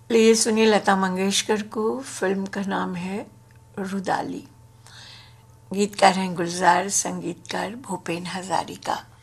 लिए सुनिए लता मंगेशकर को। फिल्म का नाम है रुदाली। गीतकार हैं गुलजार, संगीतकार भूपेन हजारिका।